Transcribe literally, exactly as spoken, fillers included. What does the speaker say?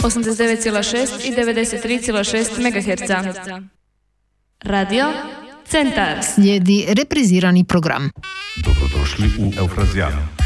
osamdeset devet zarez šest i devedeset tri zarez šest megaherca. Radio Centar. Slijedi reprizirani program. Dobrodošli u Eufrazijanu.